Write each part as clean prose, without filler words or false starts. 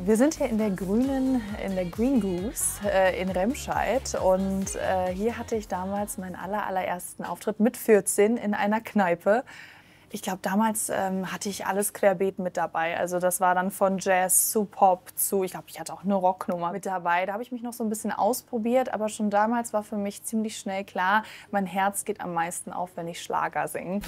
Wir sind hier in der Green Goose in Remscheid und hier hatte ich damals meinen allerersten Auftritt mit 14 in einer Kneipe. Ich glaube, damals hatte ich alles querbeet mit dabei. Also das war dann von Jazz zu Pop zu, ich glaube, ich hatte auch eine Rocknummer mit dabei. Da habe ich mich noch so ein bisschen ausprobiert, aber schon damals war für mich ziemlich schnell klar, mein Herz geht am meisten auf, wenn ich Schlager singe.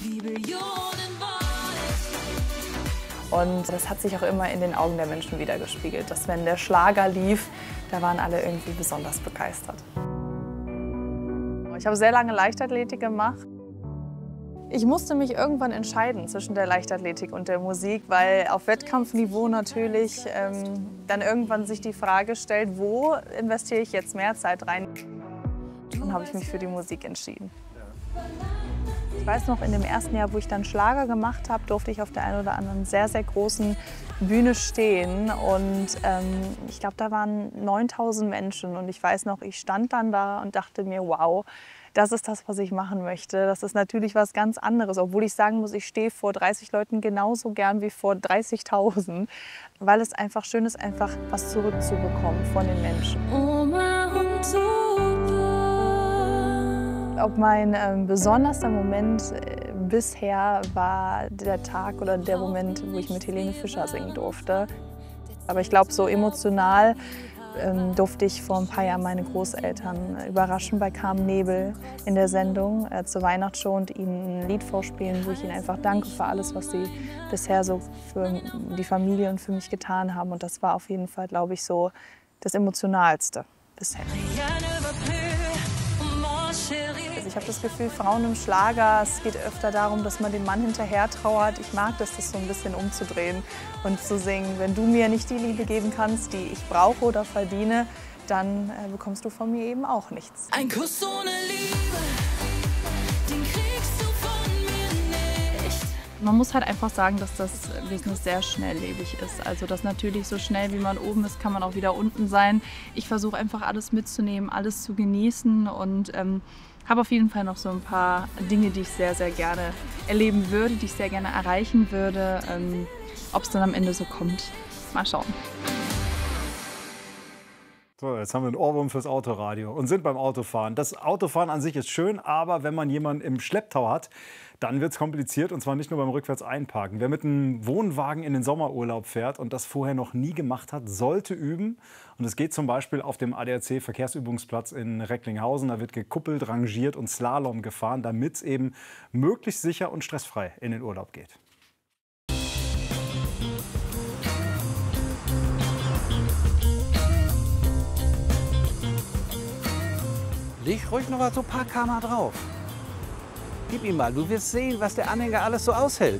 Und das hat sich auch immer in den Augen der Menschen widergespiegelt, dass wenn der Schlager lief, da waren alle irgendwie besonders begeistert. Ich habe sehr lange Leichtathletik gemacht. Ich musste mich irgendwann entscheiden zwischen der Leichtathletik und der Musik, weil auf Wettkampfniveau natürlich dann irgendwann sich die Frage stellt, wo investiere ich jetzt mehr Zeit rein? Dann habe ich mich für die Musik entschieden. Ich weiß noch, in dem ersten Jahr, wo ich dann Schlager gemacht habe, durfte ich auf der einen oder anderen sehr großen Bühne stehen. Und ich glaube, da waren 9000 Menschen. Und ich weiß noch, ich stand dann da und dachte mir, wow, das ist das, was ich machen möchte. Das ist natürlich was ganz anderes, obwohl ich sagen muss, ich stehe vor 30 Leuten genauso gern wie vor 30.000, weil es einfach schön ist, einfach was zurückzubekommen von den Menschen. Ob mein besonderster Moment bisher war der Tag oder der Moment, wo ich mit Helene Fischer singen durfte. Aber ich glaube, so emotional durfte ich vor ein paar Jahren meine Großeltern überraschen bei Carmen Nebel in der Sendung zur Weihnachtsshow und ihnen ein Lied vorspielen, wo ich ihnen einfach danke für alles, was sie bisher so für die Familie und für mich getan haben. Und das war auf jeden Fall, glaube ich, so das Emotionalste bisher. Also ich habe das Gefühl, Frauen im Schlager, es geht öfter darum, dass man dem Mann hinterher trauert. Ich mag das so ein bisschen umzudrehen und zu singen, wenn du mir nicht die Liebe geben kannst, die ich brauche oder verdiene, dann bekommst du von mir eben auch nichts. Ein Kuss ohne Liebe, den kriegst du von mir nicht. Man muss halt einfach sagen, dass das Business sehr schnelllebig ist. Also dass natürlich so schnell wie man oben ist, kann man auch wieder unten sein. Ich versuche einfach alles mitzunehmen, alles zu genießen und habe auf jeden Fall noch so ein paar Dinge, die ich sehr gerne erleben würde, die ich sehr gerne erreichen würde. Ob es dann am Ende so kommt, mal schauen. So, jetzt haben wir einen Ohrwurm fürs Autoradio und sind beim Autofahren. Das Autofahren an sich ist schön, aber wenn man jemanden im Schlepptau hat, dann wird es kompliziert, und zwar nicht nur beim Rückwärts-Einparken. Wer mit einem Wohnwagen in den Sommerurlaub fährt und das vorher noch nie gemacht hat, sollte üben. Und es geht zum Beispiel auf dem ADAC-Verkehrsübungsplatz in Recklinghausen. Da wird gekuppelt, rangiert und Slalom gefahren, damit es eben möglichst sicher und stressfrei in den Urlaub geht. Leg ruhig noch mal so ein paar km drauf. Gib ihm mal, du wirst sehen, was der Anhänger alles so aushält.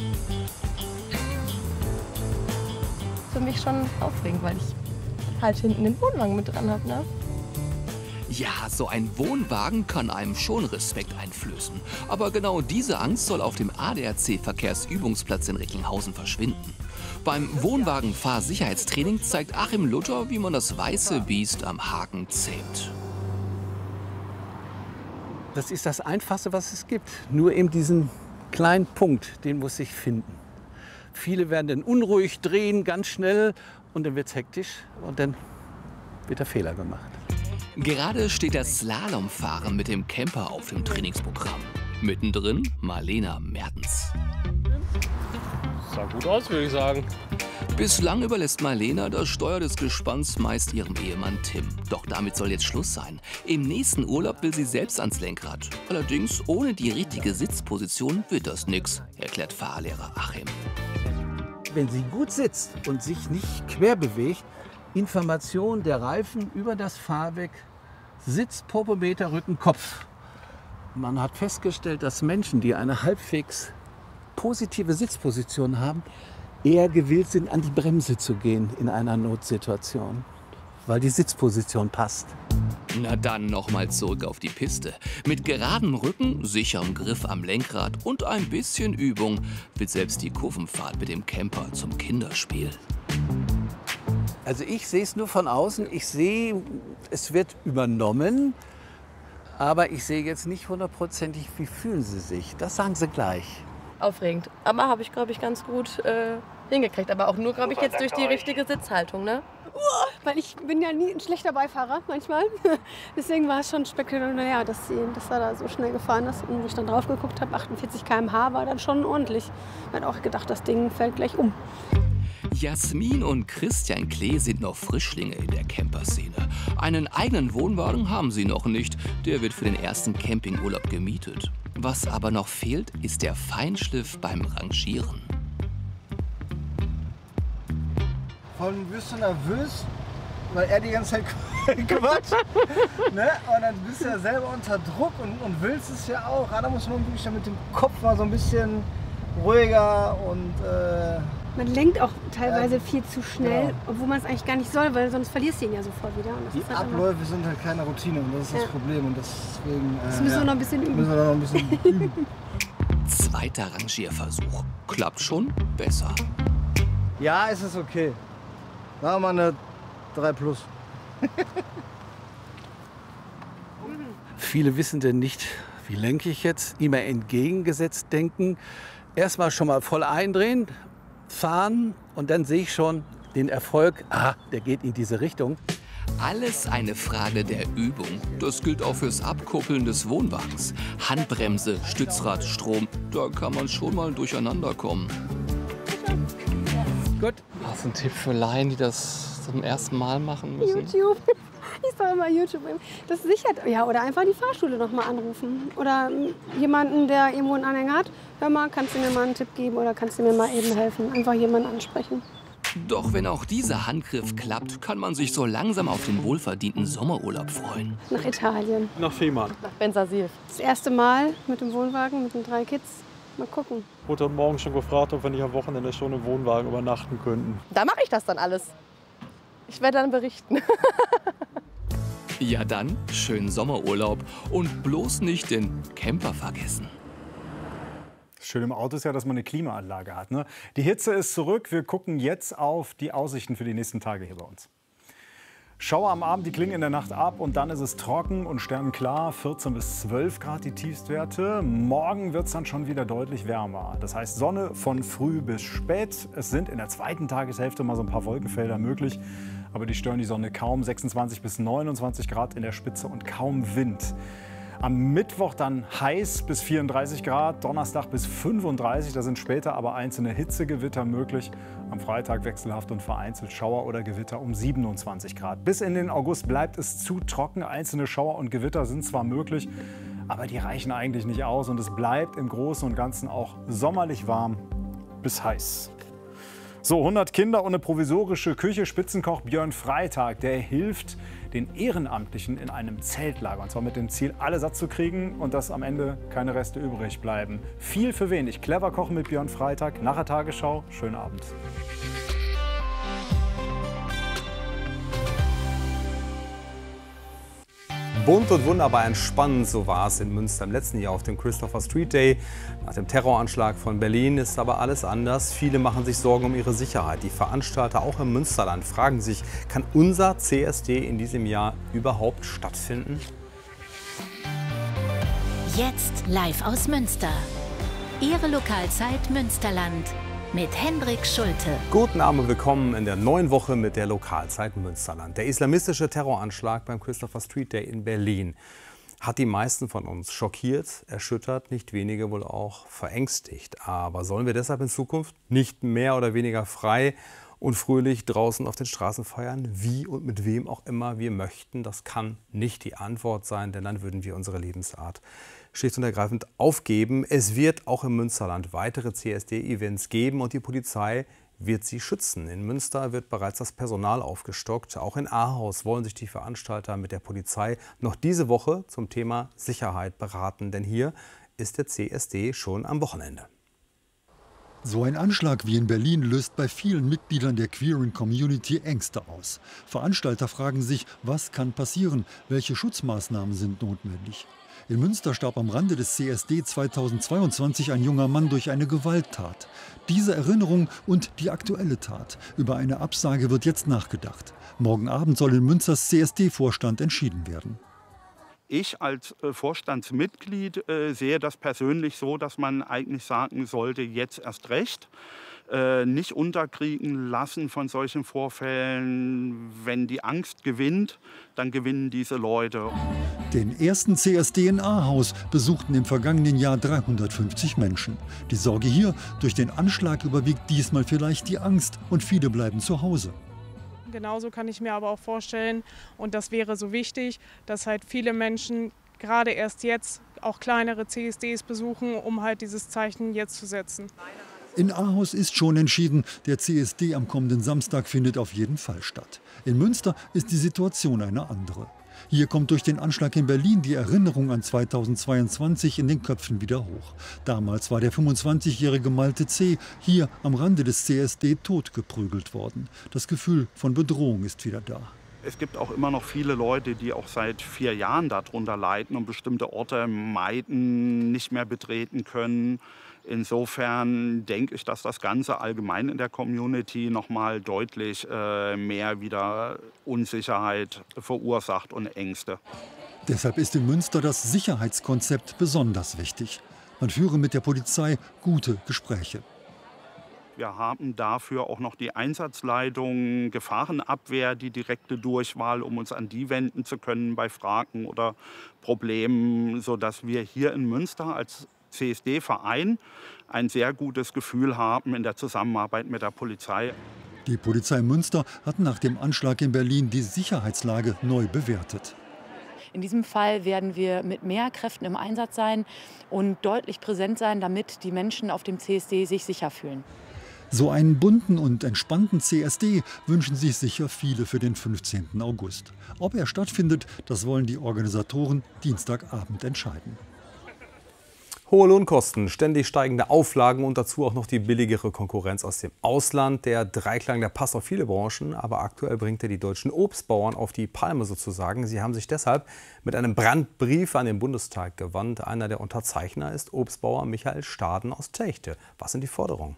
Für mich schon aufregend, weil ich halt hinten den Wohnwagen mit dran habe, ne? Ja, so ein Wohnwagen kann einem schon Respekt einflößen. Aber genau diese Angst soll auf dem ADAC-Verkehrsübungsplatz in Recklinghausen verschwinden. Beim Wohnwagenfahrsicherheitstraining zeigt Achim Luther, wie man das weiße Biest am Haken zähmt. Das ist das Einfachste, was es gibt. Nur eben diesen kleinen Punkt, den muss ich finden. Viele werden dann unruhig, drehen ganz schnell und dann wird es hektisch und dann wird der Fehler gemacht. Gerade steht das Slalomfahren mit dem Camper auf dem Trainingsprogramm. Mittendrin Marlena Mertens. Sah gut aus, würde ich sagen. Bislang überlässt Marlena das Steuer des Gespanns meist ihrem Ehemann Tim. Doch damit soll jetzt Schluss sein. Im nächsten Urlaub will sie selbst ans Lenkrad. Allerdings ohne die richtige Sitzposition wird das nix, erklärt Fahrlehrer Achim. Wenn sie gut sitzt und sich nicht quer bewegt, Information der Reifen über das Fahrwerk, Sitz, Popometer, Rücken, Kopf. Man hat festgestellt, dass Menschen, die eine halbwegs positive Sitzposition haben, eher gewillt sind, an die Bremse zu gehen in einer Notsituation, weil die Sitzposition passt. Na dann nochmal zurück auf die Piste. Mit geradem Rücken, sicherem Griff am Lenkrad und ein bisschen Übung wird selbst die Kurvenfahrt mit dem Camper zum Kinderspiel. Also ich sehe es nur von außen. Ich sehe, es wird übernommen, aber ich sehe jetzt nicht hundertprozentig, wie fühlen Sie sich. Das sagen Sie gleich. Aufregend. Aber habe ich, glaube ich, ganz gut hingekriegt. Aber auch nur, glaube ich, jetzt durch die richtige Sitzhaltung, ne? Weil ich bin ja nie ein schlechter Beifahrer manchmal. Deswegen war es schon spektakulär, dass er da so schnell gefahren ist. Und wo ich dann drauf geguckt habe, 48 km/h war dann schon ordentlich. Ich habe auch gedacht, das Ding fällt gleich um. Jasmin und Christian Klee sind noch Frischlinge in der Camperszene. Einen eigenen Wohnwagen haben sie noch nicht. Der wird für den ersten Campingurlaub gemietet. Was aber noch fehlt, ist der Feinschliff beim Rangieren. Von wirst du nervös, weil er die ganze Zeit quatscht. Ne? Und dann bist du ja selber unter Druck und willst es ja auch. Da muss man wirklich mit dem Kopf mal so ein bisschen ruhiger und... Man lenkt auch teilweise viel zu schnell, genau. obwohl man es eigentlich gar nicht soll, weil sonst verlierst du ihn ja sofort wieder. Und das Die ist halt Abläufe sind halt keine Routine und das ist das Problem. Und deswegen, das müssen wir noch ein bisschen üben. Müssen wir noch ein bisschen üben. Zweiter Rangierversuch. Klappt schon besser. Ja, es ist okay. Machen wir eine 3+. Viele wissen denn nicht, wie lenke ich jetzt, immer entgegengesetzt denken. Erstmal schon mal voll eindrehen, fahren und dann sehe ich schon den Erfolg, der geht in diese Richtung. Alles eine Frage der Übung. Das gilt auch fürs Abkuppeln des Wohnwagens. Handbremse, Stützrad, Strom, da kann man schon mal durcheinander kommen. Gut. Hast du einen Tipp für Laien, die das zum ersten Mal machen müssen? YouTube. Ich sage immer YouTube. Das sichert. Ja, oder einfach die Fahrschule noch mal anrufen. Oder jemanden, der irgendwo einen Anhänger hat. Hör mal, kannst du mir mal einen Tipp geben oder kannst du mir mal eben helfen? Einfach jemanden ansprechen. Doch wenn auch dieser Handgriff klappt, kann man sich so langsam auf den wohlverdienten Sommerurlaub freuen. Nach Italien. Nach Fehmarn. Nach Bensersiel. Das erste Mal mit dem Wohnwagen, mit den 3 Kids. Mal gucken. Ich wurde heute Morgen schon gefragt, ob wir nicht am Wochenende schon im Wohnwagen übernachten könnten. Da mache ich das dann alles. Ich werde dann berichten. Ja dann, schönen Sommerurlaub und bloß nicht den Camper vergessen. Das Schöne im Auto ist ja, dass man eine Klimaanlage hat. Ne? Die Hitze ist zurück. Wir gucken jetzt auf die Aussichten für die nächsten Tage hier bei uns. Schauer am Abend, die klingen in der Nacht ab und dann ist es trocken und sternklar. 14 bis 12 Grad die Tiefstwerte. Morgen wird es dann schon wieder deutlich wärmer. Das heißt Sonne von früh bis spät. Es sind in der zweiten Tageshälfte mal so ein paar Wolkenfelder möglich. Aber die stören die Sonne kaum. 26 bis 29 Grad in der Spitze und kaum Wind. Am Mittwoch dann heiß bis 34 Grad, Donnerstag bis 35, da sind später aber einzelne Hitzegewitter möglich. Am Freitag wechselhaft und vereinzelt Schauer oder Gewitter um 27 Grad. Bis in den August bleibt es zu trocken. Einzelne Schauer und Gewitter sind zwar möglich, aber die reichen eigentlich nicht aus. Und es bleibt im Großen und Ganzen auch sommerlich warm bis heiß. So, 100 Kinder und eine provisorische Küche. Spitzenkoch Björn Freitag, der hilft den Ehrenamtlichen in einem Zeltlager. Und zwar mit dem Ziel, alle satt zu kriegen und dass am Ende keine Reste übrig bleiben. Viel für wenig. Clever kochen mit Björn Freitag. Nach der Tagesschau. Schönen Abend. Bunt und wunderbar entspannend, so war es in Münster im letzten Jahr auf dem Christopher Street Day. Nach dem Terroranschlag von Berlin ist aber alles anders. Viele machen sich Sorgen um ihre Sicherheit. Die Veranstalter auch im Münsterland fragen sich, kann unser CSD in diesem Jahr überhaupt stattfinden? Jetzt live aus Münster. Ihre Lokalzeit Münsterland mit Hendrik Schulte. Guten Abend und willkommen in der neuen Woche mit der Lokalzeit Münsterland. Der islamistische Terroranschlag beim Christopher Street Day in Berlin hat die meisten von uns schockiert, erschüttert, nicht wenige wohl auch verängstigt. Aber sollen wir deshalb in Zukunft nicht mehr oder weniger frei und fröhlich draußen auf den Straßen feiern, wie und mit wem auch immer wir möchten? Das kann nicht die Antwort sein, denn dann würden wir unsere Lebensart schlicht und ergreifend aufgeben. Es wird auch im Münsterland weitere CSD-Events geben und die Polizei wird sie schützen. In Münster wird bereits das Personal aufgestockt. Auch in Ahaus wollen sich die Veranstalter mit der Polizei noch diese Woche zum Thema Sicherheit beraten, denn hier ist der CSD schon am Wochenende. So ein Anschlag wie in Berlin löst bei vielen Mitgliedern der queeren Community Ängste aus. Veranstalter fragen sich, was kann passieren, welche Schutzmaßnahmen sind notwendig. In Münster starb am Rande des CSD 2022 ein junger Mann durch eine Gewalttat. Diese Erinnerung und die aktuelle Tat. Über eine Absage wird jetzt nachgedacht. Morgen Abend soll in Münsters CSD-Vorstand entschieden werden. Ich als Vorstandsmitglied sehe das persönlich so, dass man eigentlich sagen sollte, jetzt erst recht. nicht unterkriegen lassen von solchen Vorfällen. Wenn die Angst gewinnt, dann gewinnen diese Leute. Den ersten CSD in Ahaus besuchten im vergangenen Jahr 350 Menschen. Die Sorge hier, durch den Anschlag überwiegt diesmal vielleicht die Angst und viele bleiben zu Hause. Genauso kann ich mir aber auch vorstellen, und das wäre so wichtig, dass halt viele Menschen gerade erst jetzt auch kleinere CSDs besuchen, um halt dieses Zeichen jetzt zu setzen. In Ahaus ist schon entschieden, der CSD am kommenden Samstag findet auf jeden Fall statt. In Münster ist die Situation eine andere. Hier kommt durch den Anschlag in Berlin die Erinnerung an 2022 in den Köpfen wieder hoch. Damals war der 25-jährige Malte C. hier am Rande des CSD totgeprügelt worden. Das Gefühl von Bedrohung ist wieder da. Es gibt auch immer noch viele Leute, die auch seit 4 Jahren darunter leiden und bestimmte Orte meiden, nicht mehr betreten können. Insofern denke ich, dass das Ganze allgemein in der Community noch mal deutlich mehr wieder Unsicherheit verursacht und Ängste. Deshalb ist in Münster das Sicherheitskonzept besonders wichtig. Man führe mit der Polizei gute Gespräche. Wir haben dafür auch noch die Einsatzleitung, Gefahrenabwehr, die direkte Durchwahl, um uns an die wenden zu können bei Fragen oder Problemen, sodass wir hier in Münster als CSD-Verein ein sehr gutes Gefühl haben in der Zusammenarbeit mit der Polizei. Die Polizei Münster hat nach dem Anschlag in Berlin die Sicherheitslage neu bewertet. In diesem Fall werden wir mit mehr Kräften im Einsatz sein und deutlich präsent sein, damit die Menschen auf dem CSD sich sicher fühlen. So einen bunten und entspannten CSD wünschen sich sicher viele für den 15. August. Ob er stattfindet, das wollen die Organisatoren Dienstagabend entscheiden. Hohe Lohnkosten, ständig steigende Auflagen und dazu auch noch die billigere Konkurrenz aus dem Ausland. Der Dreiklang, der passt auf viele Branchen, aber aktuell bringt er die deutschen Obstbauern auf die Palme sozusagen. Sie haben sich deshalb mit einem Brandbrief an den Bundestag gewandt. Einer der Unterzeichner ist Obstbauer Michael Staden aus Techte. Was sind die Forderungen?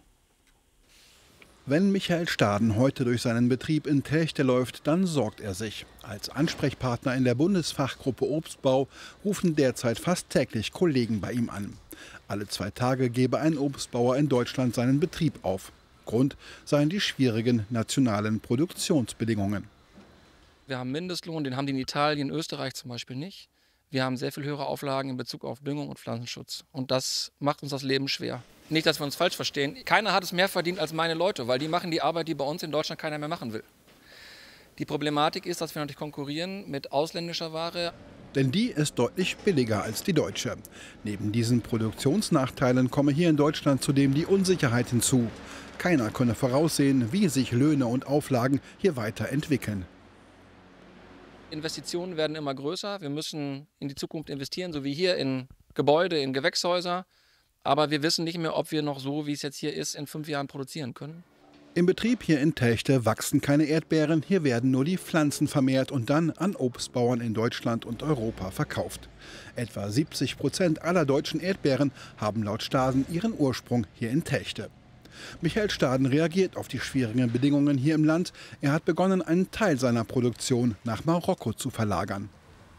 Wenn Michael Staden heute durch seinen Betrieb in Techte läuft, dann sorgt er sich. Als Ansprechpartner in der Bundesfachgruppe Obstbau rufen derzeit fast täglich Kollegen bei ihm an. Alle 2 Tage gebe ein Obstbauer in Deutschland seinen Betrieb auf. Grund seien die schwierigen nationalen Produktionsbedingungen. Wir haben Mindestlohn, den haben die in Italien, Österreich zum Beispiel nicht. Wir haben sehr viel höhere Auflagen in Bezug auf Düngung und Pflanzenschutz. Und das macht uns das Leben schwer. Nicht, dass wir uns falsch verstehen. Keiner hat es mehr verdient als meine Leute, weil die machen die Arbeit, die bei uns in Deutschland keiner mehr machen will. Die Problematik ist, dass wir natürlich konkurrieren mit ausländischer Ware. Denn die ist deutlich billiger als die deutsche. Neben diesen Produktionsnachteilen komme hier in Deutschland zudem die Unsicherheit hinzu. Keiner könne voraussehen, wie sich Löhne und Auflagen hier weiterentwickeln. Investitionen werden immer größer. Wir müssen in die Zukunft investieren, so wie hier in Gebäude, in Gewächshäuser. Aber wir wissen nicht mehr, ob wir noch so, wie es jetzt hier ist, in 5 Jahren produzieren können. Im Betrieb hier in Techte wachsen keine Erdbeeren. Hier werden nur die Pflanzen vermehrt und dann an Obstbauern in Deutschland und Europa verkauft. Etwa 70% aller deutschen Erdbeeren haben laut Staden ihren Ursprung hier in Techte. Michael Staden reagiert auf die schwierigen Bedingungen hier im Land. Er hat begonnen, einen Teil seiner Produktion nach Marokko zu verlagern.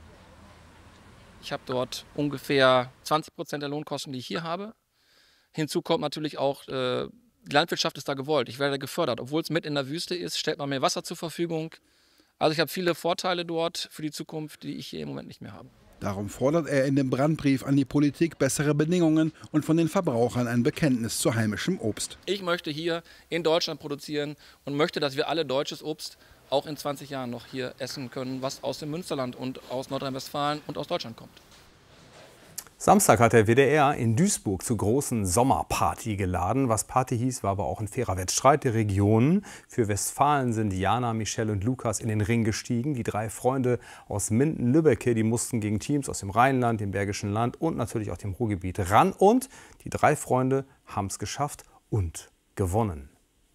Ich habe dort ungefähr 20% der Lohnkosten, die ich hier habe. Hinzu kommt natürlich auch, die Landwirtschaft ist da gewollt. Ich werde gefördert. Obwohl es mit in der Wüste ist, stellt man mir Wasser zur Verfügung. Also ich habe viele Vorteile dort für die Zukunft, die ich hier im Moment nicht mehr habe. Darum fordert er in dem Brandbrief an die Politik bessere Bedingungen und von den Verbrauchern ein Bekenntnis zu heimischem Obst. Ich möchte hier in Deutschland produzieren und möchte, dass wir alle deutsches Obst auch in 20 Jahren noch hier essen können, was aus dem Münsterland und aus Nordrhein-Westfalen und aus Deutschland kommt. Samstag hat der WDR in Duisburg zur großen Sommerparty geladen. Was Party hieß, war aber auch ein fairer Wettstreit der Regionen. Für Westfalen sind Jana, Michelle und Lukas in den Ring gestiegen. Die 3 Freunde aus Minden-Lübbecke, die mussten gegen Teams aus dem Rheinland, dem Bergischen Land und natürlich auch dem Ruhrgebiet ran. Und die 3 Freunde haben es geschafft und gewonnen.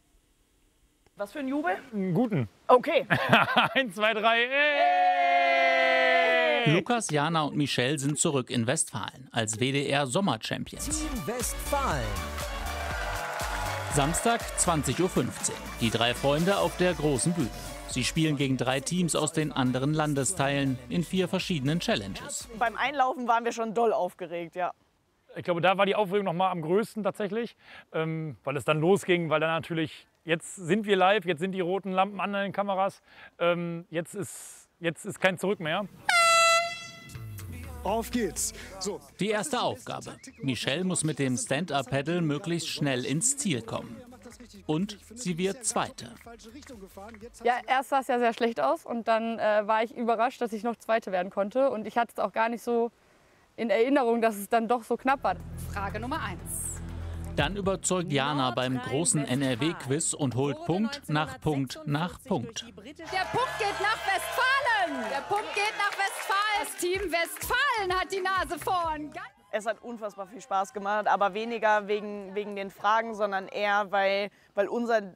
Was für ein Jubel? Einen guten. Okay. 1, 2, 3. Lukas, Jana und Michelle sind zurück in Westfalen als WDR-Sommer-Champions. Team Westfalen. Samstag, 20:15 Uhr. Die 3 Freunde auf der großen Bühne. Sie spielen gegen 3 Teams aus den anderen Landesteilen in 4 verschiedenen Challenges. Beim Einlaufen waren wir schon doll aufgeregt, ja. Ich glaube, da war die Aufregung noch mal am größten tatsächlich, weil es dann losging, weil dann natürlich, jetzt sind wir live, jetzt sind die roten Lampen an den Kameras, jetzt ist kein Zurück mehr. Auf geht's. So. Die erste Aufgabe. Michelle muss mit dem Stand-Up-Paddle möglichst schnell ins Ziel kommen. Und sie wird Zweite. Ja, erst sah es ja sehr schlecht aus und dann war ich überrascht, dass ich noch Zweite werden konnte. Und ich hatte es auch gar nicht so in Erinnerung, dass es dann doch so knapp war. Frage Nummer 1. Dann überzeugt Jana beim großen NRW-Quiz und holt Punkt nach Punkt nach Punkt. Der Punkt geht nach Westfalen. Der Punkt geht nach Westfalen. Das Team Westfalen hat die Nase vorn. Es hat unfassbar viel Spaß gemacht, aber weniger wegen den Fragen, sondern eher, weil unser